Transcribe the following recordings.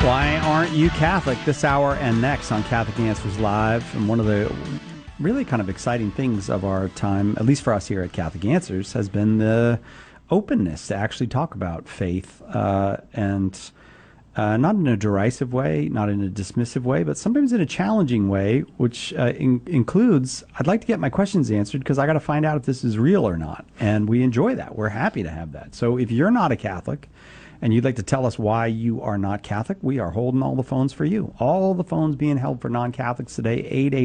Why aren't you Catholic? This hour and next on Catholic Answers Live. And one of the really kind of exciting things of our time, at least for us here at Catholic Answers, has been the openness to actually talk about faith and not in a derisive way, not in a dismissive way, but sometimes in a challenging way, which includes, I'd like to get my questions answered because I got to find out if this is real or not. And we enjoy that. We're happy to have that. So if you're not a Catholic and you'd like to tell us why you are not Catholic, we are holding all the phones for you. All the phones being held for non-Catholics today,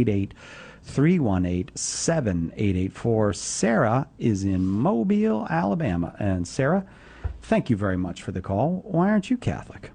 888-318-7884. Sarah is in Mobile, Alabama. And Sarah, thank you very much for the call. Why aren't you Catholic?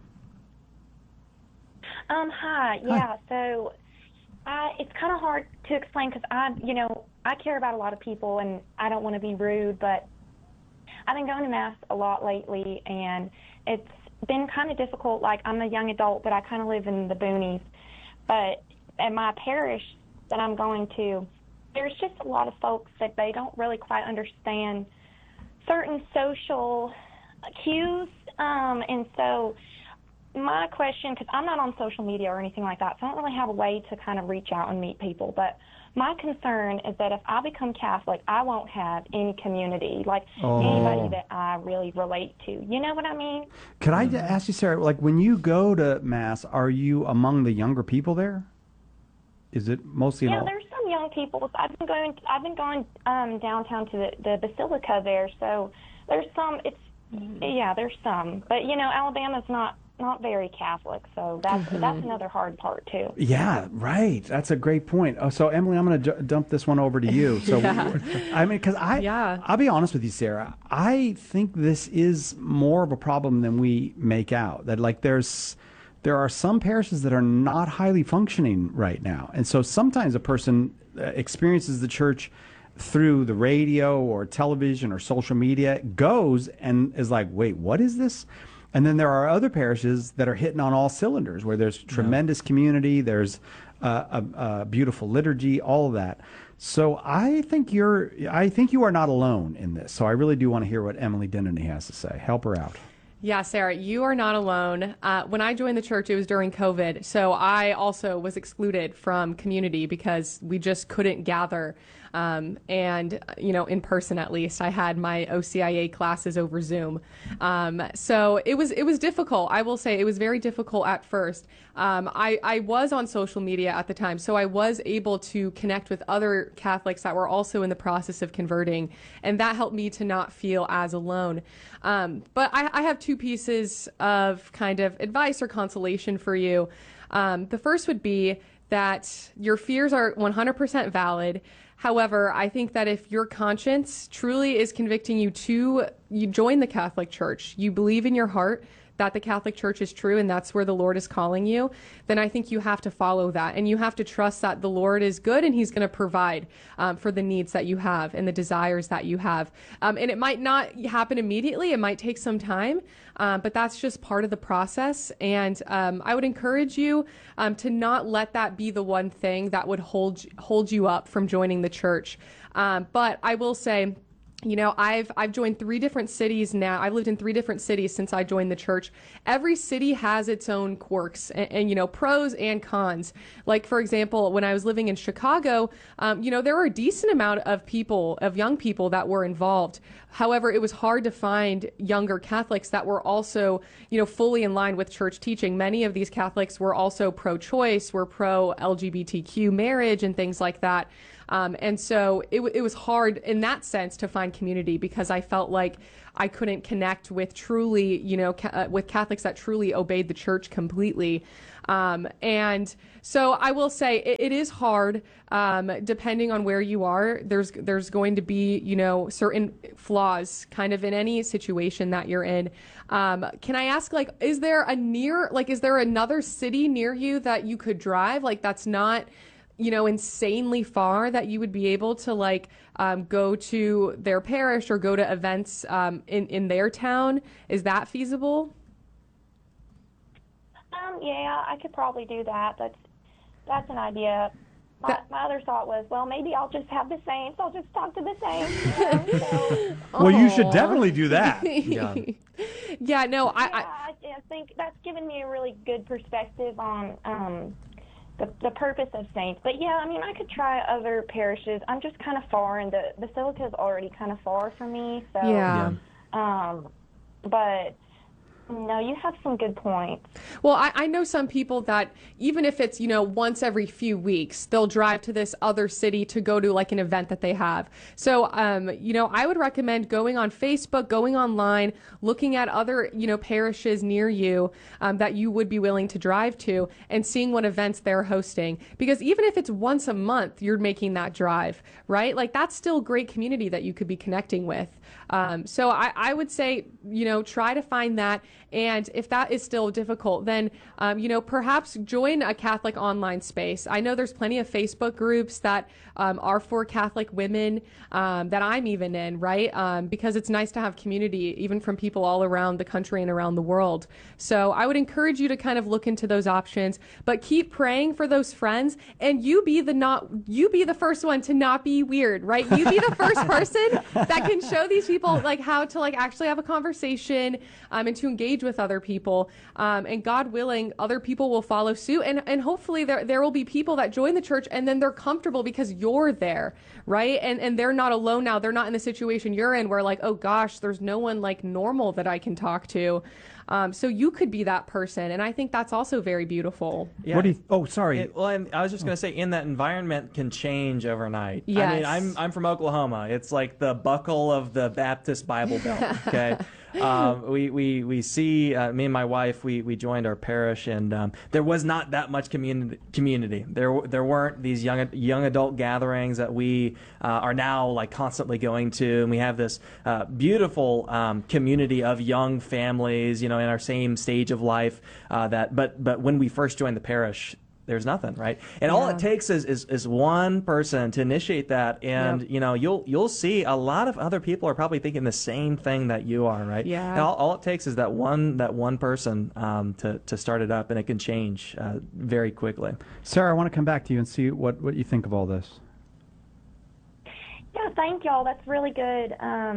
Hi. Yeah, so it's kind of hard to explain because I care about a lot of people and I don't want to be rude, but I've been going to Mass a lot lately, and it's been kind of difficult. Like, I'm a young adult, but I kind of live in the boonies. But at my parish that I'm going to, there's just a lot of folks that they don't really quite understand certain social cues. And so my question, because I'm not on social media or anything like that, so I don't really have a way to kind of reach out and meet people, but my concern is that if I become Catholic, I won't have any community, like anybody that I really relate to. You know what I mean? Could I ask you, Sarah, like when you go to Mass, are you among the younger people there? Is it mostly? Yeah, there's some young people. I've been going downtown to the Basilica there, so there's some. There's some, but Alabama's not very Catholic, so that's another hard part too. Yeah, right. That's a great point. Oh, so Emily, I'm going to dump this one over to you. So because I'll be honest with you, Sarah, I think this is more of a problem than we make out. That like there are some parishes that are not highly functioning right now, and so sometimes a person experiences the church through the radio or television or social media, goes and is like, wait, what is this? And then there are other parishes that are hitting on all cylinders, where there's tremendous community, there's a beautiful liturgy, all of that. So I think you are not alone in this. So I really do want to hear what Emily Dennany has to say. Help her out. Yeah, Sarah, you are not alone. When I joined the church, it was during COVID. So I also was excluded from community because we just couldn't gather. And, in person, at least, I had my OCIA classes over Zoom. So it was difficult. I will say it was very difficult at first. I was on social media at the time, so I was able to connect with other Catholics that were also in the process of converting, and that helped me to not feel as alone. But I have two pieces of kind of advice or consolation for you. The first would be that your fears are 100% valid. However, I think that if your conscience truly is convicting you join the Catholic Church, you believe in your heart that the Catholic Church is true and that's where the Lord is calling you, then I think you have to follow that. And you have to trust that the Lord is good and he's going to provide for the needs that you have and the desires that you have. And it might not happen immediately. It might take some time, but that's just part of the process. And I would encourage you to not let that be the one thing that would hold you up from joining the church. But I will say, I've joined 3 different cities now. I've lived in 3 different cities since I joined the church. Every city has its own quirks and pros and cons. Like, for example, when I was living in Chicago, there were a decent amount of young people that were involved. However, it was hard to find younger Catholics that were also, fully in line with church teaching. Many of these Catholics were also pro-choice, were pro-LGBTQ marriage and things like that. And so it was hard in that sense to find community because I felt like I couldn't connect with truly, with Catholics that truly obeyed the church completely. And so I will say it is hard, depending on where you are. There's going to be, certain flaws kind of in any situation that you're in. Can I ask, is there another city near you that you could drive? That's not, insanely far that you would be able to go to their parish or go to events in their town? Is that feasible? Yeah, I could probably do that. That's an idea. My other thought was, well, maybe I'll just have the saints. I'll just talk to the saints. Well, you should definitely do that. Yeah. Yeah, no, I think that's given me a really good perspective on the purpose of Saints. But yeah, I mean, I could try other parishes. I'm just kind of far, and the Basilica is already kind of far for me. So, yeah. But no, you have some good points. Well, I know some people that even if it's, once every few weeks, they'll drive to this other city to go to like an event that they have. So, I would recommend going on Facebook, going online, looking at other, parishes near you that you would be willing to drive to and seeing what events they're hosting. Because even if it's once a month, you're making that drive, right? Like that's still great community that you could be connecting with. So I would say, try to find that. And if that is still difficult, then, perhaps join a Catholic online space. I know there's plenty of Facebook groups that are for Catholic women that I'm even in, right? Because it's nice to have community, even from people all around the country and around the world. So I would encourage you to kind of look into those options, but keep praying for those friends, and you be the first one to not be weird, right? You be the first person that can show these people like how to like actually have a conversation and to engage with other people. And God willing, other people will follow suit, and hopefully there will be people that join the church and then they're comfortable because you're there, right? And they're not alone now. They're not in the situation you're in where like, oh gosh, there's no one like normal that I can talk to. So you could be that person, and I think that's also very beautiful. Yeah. What do you? Oh, sorry. I was just going to say, in that environment can change overnight. Yes. I mean, I'm from Oklahoma. It's like the buckle of the Baptist Bible Belt. Okay. We see me and my wife. We joined our parish, and there was not that much community. There weren't these young adult gatherings that we are now like constantly going to, and we have this beautiful community of young families, in our same stage of life. But when we first joined the parish, there's nothing, right? And all it takes is one person to initiate that, and you'll see a lot of other people are probably thinking the same thing that you are, right? Yeah. And all it takes is that one person to start it up, and it can change very quickly. Sarah, I want to come back to you and see what you think of all this. Yeah, thank y'all. That's really good.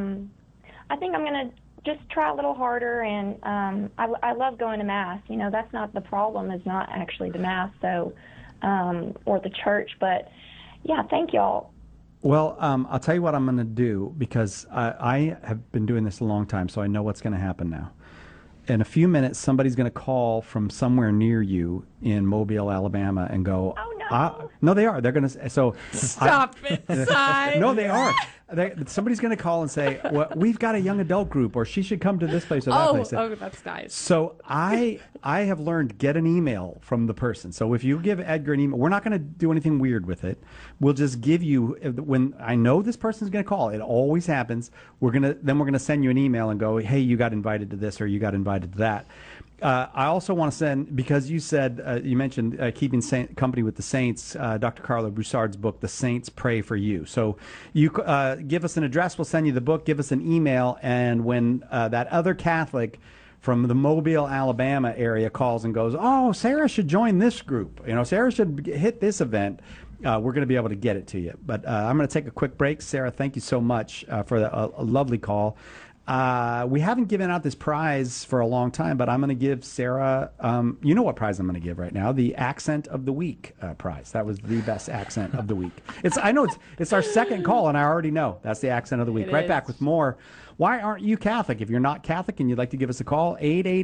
I think I'm going to just try a little harder, and I love going to Mass. That's not the problem, is not actually the Mass, so or the church. But, yeah, thank y'all. Well, I'll tell you what I'm going to do, because I have been doing this a long time, so I know what's going to happen now. In a few minutes, somebody's going to call from somewhere near you in Mobile, Alabama, and go, "Oh, no." No, they are. They're going to. So Stop it, Si. No, they are. Somebody's going to call and say, "Well, we've got a young adult group, or she should come to this place or that place." Oh, that's nice. So I have learned, get an email from the person. So if you give Edgar an email, we're not going to do anything weird with it. We'll just give you, when I know this person's going to call. It always happens. We're going to send you an email and go, "Hey, you got invited to this, or you got invited to that." I also want to send, because you said, you mentioned keeping company with the saints, Dr. Carla Broussard's book, The Saints Pray for You. So you give us an address, we'll send you the book, give us an email, and when that other Catholic from the Mobile, Alabama area calls and goes, "Oh, Sarah should join this group. Sarah should hit this event," we're going to be able to get it to you. But I'm going to take a quick break. Sarah, thank you so much for a lovely call. We haven't given out this prize for a long time, but I'm going to give Sarah, you know what prize I'm going to give right now? The Accent of the Week prize. That was the best accent of the week. I know it's our second call, and I already know that's the Accent of the Week. Right back with more. Why aren't you Catholic? If you're not Catholic and you'd like to give us a call,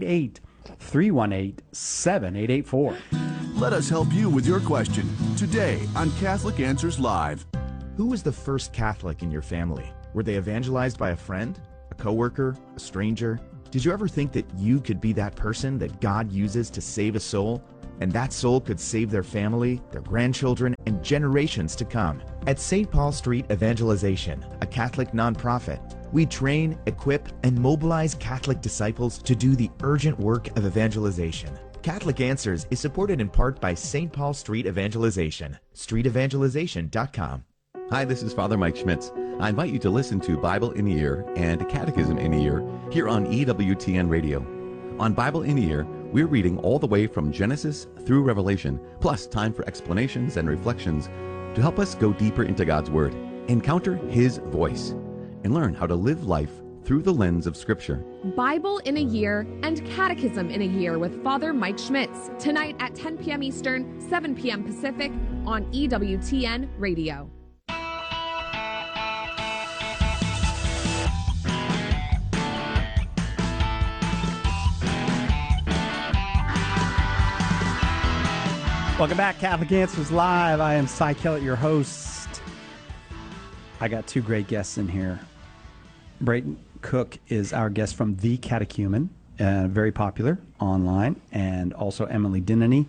888-318-7884. Let us help you with your question today on Catholic Answers Live. Who was the first Catholic in your family? Were they evangelized by a friend? A coworker, a stranger? Did you ever think that you could be that person that God uses to save a soul? And that soul could save their family, their grandchildren, and generations to come. At St. Paul Street Evangelization, a Catholic nonprofit, we train, equip, and mobilize Catholic disciples to do the urgent work of evangelization. Catholic Answers is supported in part by St. Paul Street Evangelization, streetevangelization.com. Hi, this is Father Mike Schmitz. I invite you to listen to Bible in a Year and Catechism in a Year here on EWTN Radio. On Bible in a Year, we're reading all the way from Genesis through Revelation, plus time for explanations and reflections to help us go deeper into God's Word, encounter His voice, and learn how to live life through the lens of Scripture. Bible in a Year and Catechism in a Year with Father Mike Schmitz, tonight at 10 p.m. Eastern, 7 p.m. Pacific on EWTN Radio. Welcome back, Catholic Answers Live. I am Cy Kellett, your host. I got two great guests in here. Brayton Cook is our guest from The Catechumen, very popular online, and also Emily Dinany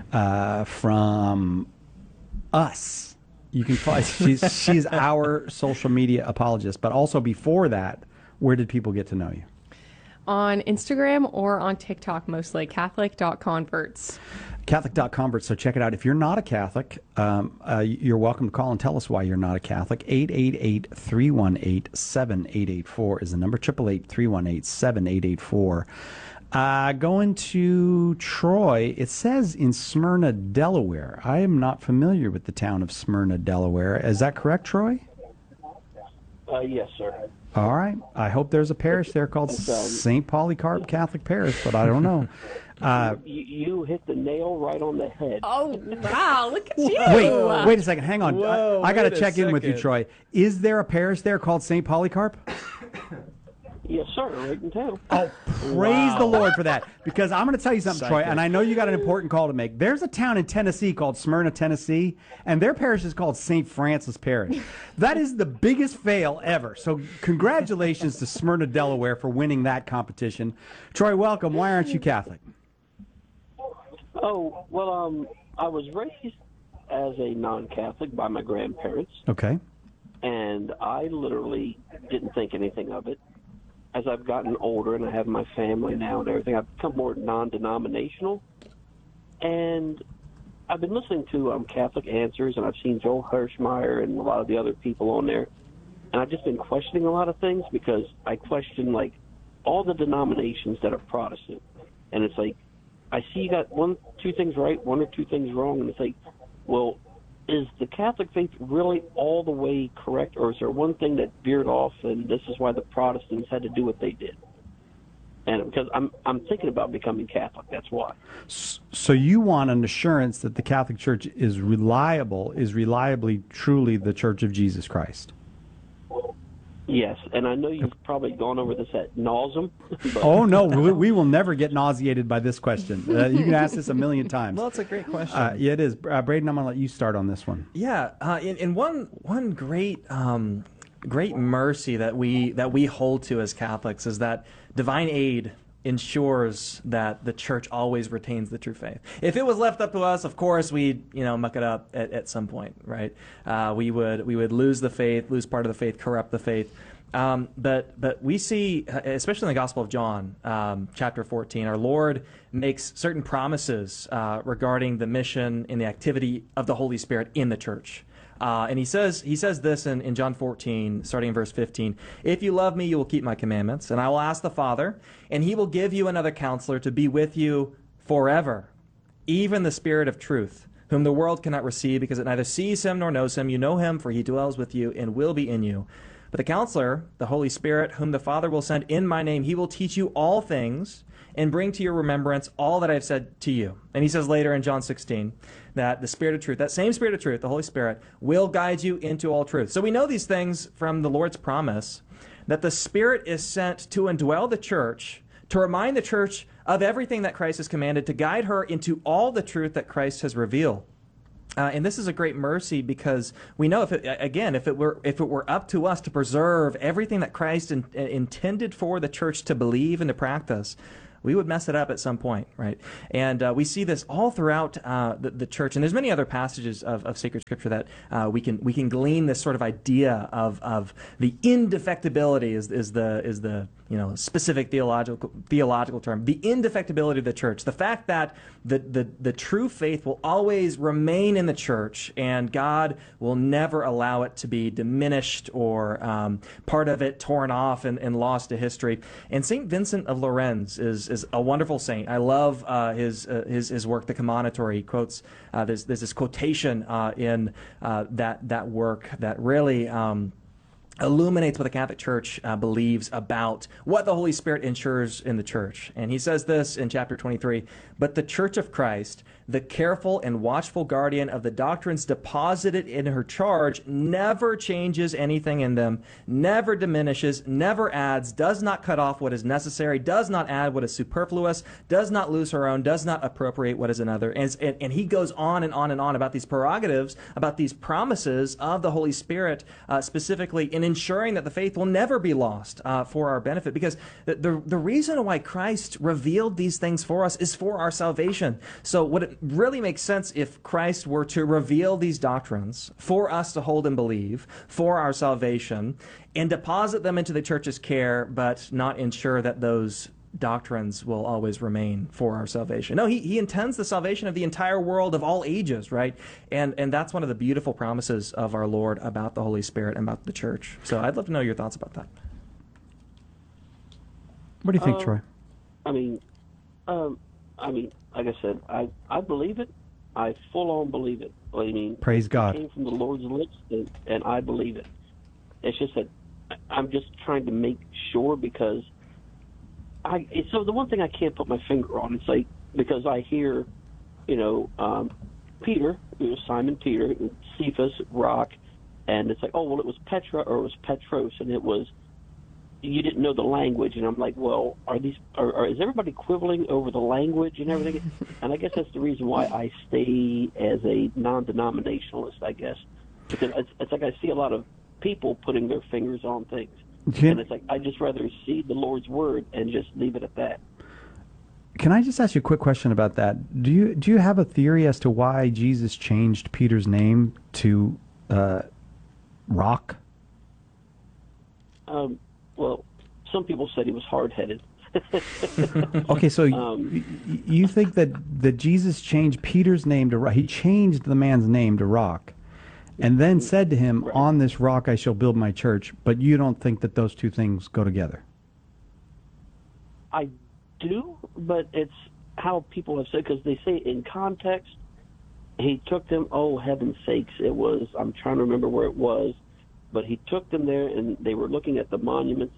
from Us. You can find she's our social media apologist. But also before that, where did people get to know you? On Instagram or on TikTok, mostly Catholic.converts. Catholic.converts, so check it out. If you're not a Catholic, you're welcome to call and tell us why you're not a Catholic. 888-318-7884 is the number. 888-318-7884. Going to Troy, it says in Smyrna, Delaware. I am not familiar with the town of Smyrna, Delaware. Is that correct, Troy? Yes, sir. All right. I hope there's a parish there called St. Polycarp Catholic Parish, but I don't know. You hit the nail right on the head. Oh, wow. Look at you. Wait a second. Hang on. Whoa, I got to check in with you, Troy. Is there a parish there called St. Polycarp? Yes, sir. Right in town. Oh, praise the Lord for that. Because I'm going to tell you something, Troy, and I know you got an important call to make. There's a town in Tennessee called Smyrna, Tennessee, and their parish is called St. Francis Parish. That is the biggest fail ever. So congratulations to Smyrna, Delaware for winning that competition. Troy, welcome. Why aren't you Catholic? Oh, well, I was raised as a non-Catholic by my grandparents. Okay. And I literally didn't think anything of it. As I've gotten older and I have my family now and everything, I've become more non-denominational. And I've been listening to Catholic Answers, and I've seen Joel Hirschmeyer and a lot of the other people on there. And I've just been questioning a lot of things because I question, like, all the denominations that are Protestant. And it's like, I see you got two things right, one or two things wrong, and it's like, well, is the Catholic faith really all the way correct, or is there one thing that veered off, and this is why the Protestants had to do what they did? And because I'm thinking about becoming Catholic, that's why. So you want an assurance that the Catholic Church is reliably, truly the Church of Jesus Christ? Yes, and I know you've probably gone over this at nauseam. Oh, no, we will never get nauseated by this question. You can ask this a million times. Well, it's a great question. Yeah, it is. Braden, I'm going to let you start on this one. Yeah, in one great mercy that we hold to as Catholics is that divine aid ensures that the church always retains the true faith. If it was left up to us, of course, we'd muck it up at some point, right? We would lose the faith, lose part of the faith, corrupt the faith. But we see, especially in the Gospel of John, chapter 14, our Lord makes certain promises regarding the mission and the activity of the Holy Spirit in the church. And he says this in John 14, starting in verse 15, "If you love me, you will keep my commandments, and I will ask the Father, and he will give you another counselor to be with you forever, even the Spirit of truth, whom the world cannot receive because it neither sees him nor knows him. You know him, for he dwells with you and will be in you. But the counselor, the Holy Spirit, whom the Father will send in my name, he will teach you all things and bring to your remembrance all that I have said to you." And he says later in John 16 that the Spirit of truth, that same Spirit of truth, the Holy Spirit, will guide you into all truth. So we know these things from the Lord's promise that the Spirit is sent to indwell the church, to remind the church of everything that Christ has commanded, to guide her into all the truth that Christ has revealed. And this is a great mercy because we know if it were up to us to preserve everything that Christ intended for the church to believe and to practice, we would mess it up at some point, right? And we see this all throughout the church. And there's many other passages of sacred scripture that we can glean this sort of idea of the indefectibility is the specific theological term, the indefectibility of the church, the fact that the true faith will always remain in the church, and God will never allow it to be diminished or part of it torn off and lost to history. And St. Vincent of Lérins is a wonderful saint. I love his work, the Commonatory. He quotes there's this quotation in that work that really illuminates what the Catholic Church believes about what the Holy Spirit ensures in the Church. And he says this in chapter 23, "But the Church of Christ, the careful and watchful guardian of the doctrines deposited in her charge, never changes anything in them, never diminishes, never adds, does not cut off what is necessary, does not add what is superfluous, does not lose her own, does not appropriate what is another." And he goes on and on and on about these prerogatives, about these promises of the Holy Spirit, specifically in ensuring that the faith will never be lost for our benefit. Because the reason why Christ revealed these things for us is for our salvation. So would it really make sense if Christ were to reveal these doctrines for us to hold and believe for our salvation and deposit them into the Church's care, but not ensure that those doctrines will always remain for our salvation? No, he intends the salvation of the entire world of all ages, right? And that's one of the beautiful promises of our Lord about the Holy Spirit and about the Church. So I'd love to know your thoughts about that. What do you think, Troy? I mean, like I said, I believe it. I full on believe it. I mean, praise God. It came from the Lord's lips, and I believe it. It's just that I'm just trying to make sure, because so the one thing I can't put my finger on, it's like, because I hear, Peter, Simon Peter, Cephas, rock, and it's like, oh, well, it was Petra or it was Petros, and it was, you didn't know the language. And I'm like, well, is everybody quibbling over the language and everything? And I guess that's the reason why I stay as a non-denominationalist, I guess, because it's like I see a lot of people putting their fingers on things. And it's like, I just rather see the Lord's word and just leave it at that. Can I just ask you a quick question about that? Do you have a theory as to why Jesus changed Peter's name to Rock? Well, some people said he was hard-headed. Okay, so you think that Jesus changed Peter's name to Rock? He changed the man's name to Rock, and then said to him, right, "On this rock I shall build my church." But you don't think that those two things go together? I do, but it's how people have said, because they say in context, he took them, oh, heaven's sakes, it was, I'm trying to remember where it was, but he took them there, and they were looking at the monuments,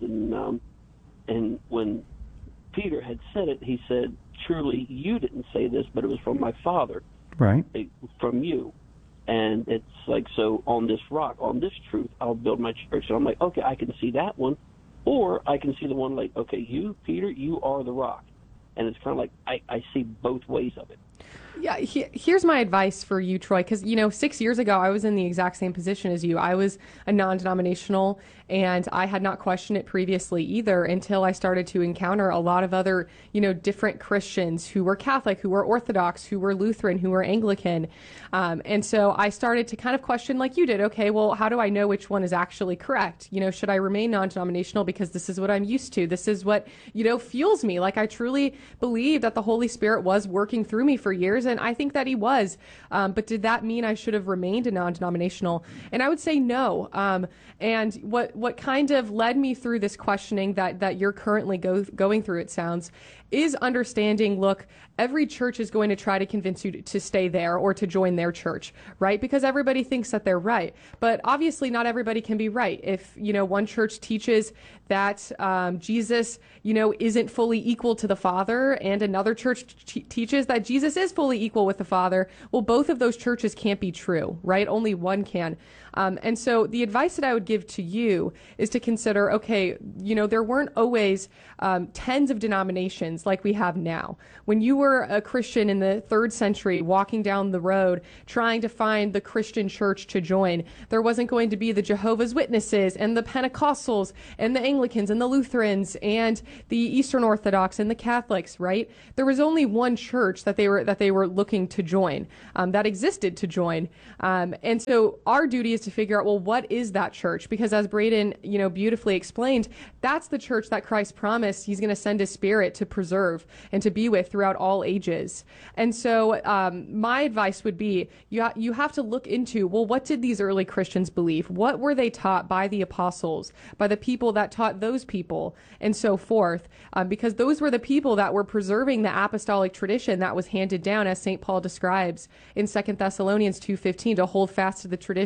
and when Peter had said it, he said, "Truly, you didn't say this, but it was from my Father." Right. From you. And it's like, so on this rock, on this truth, I'll build my church. And I'm like, okay, I can see that one. Or I can see the one like, okay, you, Peter, you are the rock. And it's kind of like, I see both ways of it. Yeah, here's my advice for you, Troy, because, 6 years ago, I was in the exact same position as you. I was a non-denominational, and I had not questioned it previously either until I started to encounter a lot of other, different Christians who were Catholic, who were Orthodox, who were Lutheran, who were Anglican. And so I started to kind of question like you did, okay, well, how do I know which one is actually correct? Should I remain non-denominational because this is what I'm used to? This is what, fuels me. Like I truly believe that the Holy Spirit was working through me for years, and I think that he was. But did that mean I should have remained a non-denominational? And I would say no. And what kind of led me through this questioning that you're currently going through, it sounds, is understanding, look, every church is going to try to convince you to stay there or to join their church, right? Because everybody thinks that they're right. But obviously not everybody can be right. If, one church teaches that Jesus, isn't fully equal to the Father, and another church teaches that Jesus is fully equal with the Father, well, both of those churches can't be true, right? Only one can. And so the advice that I would give to you is to consider, okay, there weren't always tens of denominations like we have now. When you were a Christian in the 3rd century walking down the road trying to find the Christian church to join, there wasn't going to be the Jehovah's Witnesses and the Pentecostals and the Anglicans and the Lutherans and the Eastern Orthodox and the Catholics, right? There was only one church that they were looking to join, that existed to join. And so our duty is to figure out, well, what is that church? Because as Braden, beautifully explained, that's the church that Christ promised he's going to send his Spirit to preserve and to be with throughout all ages. And so my advice would be, you have to look into, well, what did these early Christians believe? What were they taught by the apostles, by the people that taught those people, and so forth? Because those were the people that were preserving the apostolic tradition that was handed down, as St. Paul describes in 2 Thessalonians 2:15, to hold fast to the traditions handed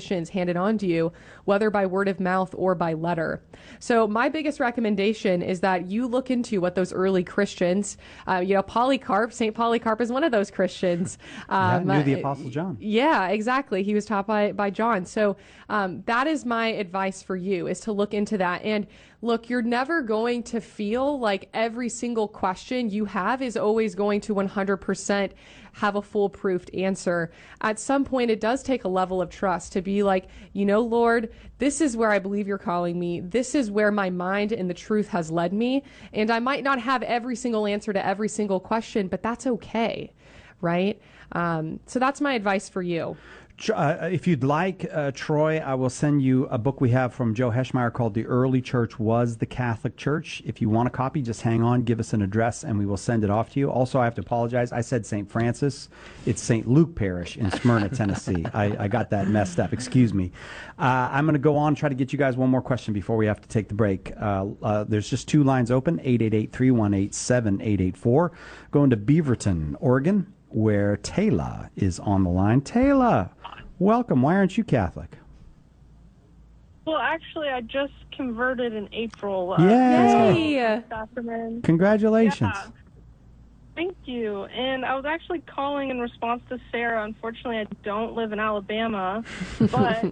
handed on to you, whether by word of mouth or by letter. So my biggest recommendation is that you look into what those early Christians, Polycarp, St. Polycarp is one of those Christians. Knew the Apostle John. Yeah, exactly. He was taught by John. So that is my advice for you, is to look into that. And look, you're never going to feel like every single question you have is always going to 100% have a foolproof answer. At some point, it does take a level of trust to be like, Lord, this is where I believe you're calling me. This is where my mind and the truth has led me. And I might not have every single answer to every single question, but that's okay, right? So that's my advice for you. If you'd like, Troy, I will send you a book we have from Joe Heschmeyer called The Early Church Was the Catholic Church. If you want a copy, just hang on, give us an address, and we will send it off to you. Also, I have to apologize. I said St. Francis. It's St. Luke Parish in Smyrna, Tennessee. I got that messed up. Excuse me. I'm going to go on and try to get you guys one more question before we have to take the break. There's just 2 lines open, 888-318-7884. Going to Beaverton, Oregon, where Taylor is on the line. Taylor, welcome. Why aren't you Catholic? Well, actually, I just converted in April. Yay! Congratulations. Yeah. Thank you. And I was actually calling in response to Sarah. Unfortunately, I don't live in Alabama. But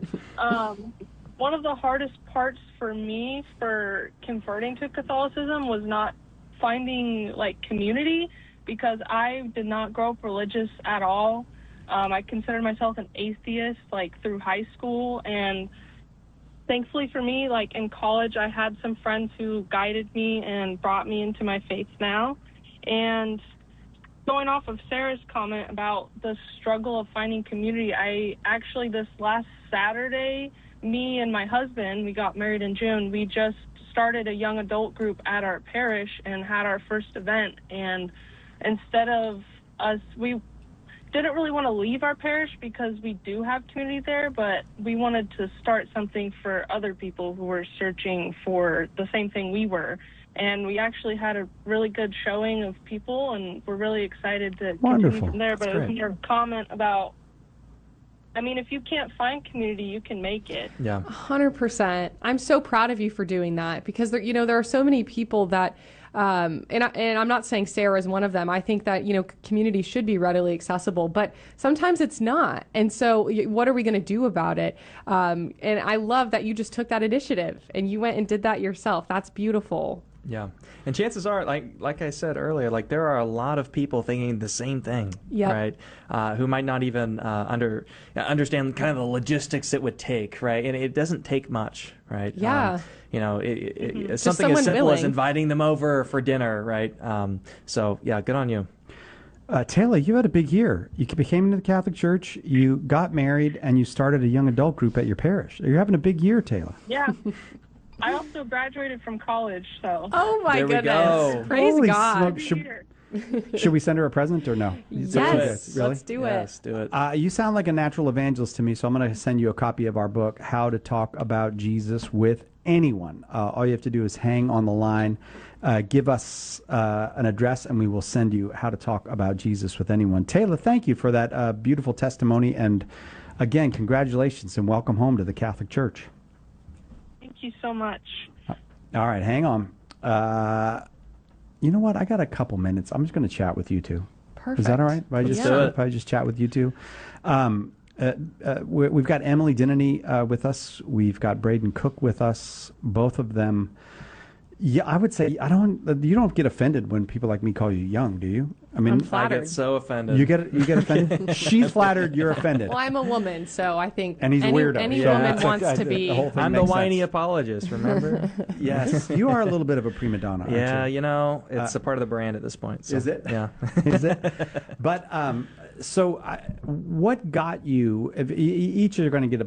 one of the hardest parts for me for converting to Catholicism was not finding, community, because I did not grow up religious at all. I considered myself an atheist, through high school. And thankfully for me, in college, I had some friends who guided me and brought me into my faith now. And going off of Sarah's comment about the struggle of finding community, I actually, this last Saturday, me and my husband, we got married in June, we just started a young adult group at our parish and had our first event. And instead of us, we didn't really want to leave our parish because we do have community there, but we wanted to start something for other people who were searching for the same thing we were. And we actually had a really good showing of people, and we're really excited to continue from there. But it was your comment about, if you can't find community, you can make it. Yeah, 100%. I'm so proud of you for doing that, because there are so many people that, and I'm not saying Sarah is one of them. I think that, community should be readily accessible, but sometimes it's not. And so what are we going to do about it? And I love that you just took that initiative and you went and did that yourself. That's beautiful. Yeah. And chances are, like I said earlier, there are a lot of people thinking the same thing, right? Who might not even understand kind of the logistics it would take, right? And it doesn't take much, right? Yeah. It's something as simple as inviting them over for dinner, right? So, yeah, good on you. Taylor, you had a big year. You became into the Catholic Church, you got married, and you started a young adult group at your parish. You're having a big year, Taylor. Yeah. I also graduated from college, so. Oh, my goodness. Go. Praise Holy God. Should we send her a present or no? Yes. Really? Let's do it. Let's do it. You sound like a natural evangelist to me, so I'm going to send you a copy of our book, How to Talk About Jesus with Anyone. All you have to do is hang on the line, give us an address, and we will send you How to Talk About Jesus with Anyone. Taylor, thank you for that beautiful testimony. And again, congratulations and welcome home to the Catholic Church. Thank you so much. All right, hang on. You know what? I got a couple minutes. I'm just going to chat with you two. Perfect. Is that all right? If I just chat with you two? We've got Emily Dinnany with us. We've got Braden Cook with us. Both of them. Yeah, I would say you don't get offended when people like me call you young, do you? I'm flattered. I get so offended. You get offended? She's flattered, you're offended. Well, I'm a woman, so I think and he's weirdo. Any woman wants to be. I'm the whiny apologist, remember? Yes. You are a little bit of a prima donna, aren't you? Yeah, it's a part of the brand at this point. So, is it? Yeah. Is it? But so what got you, if each are going to get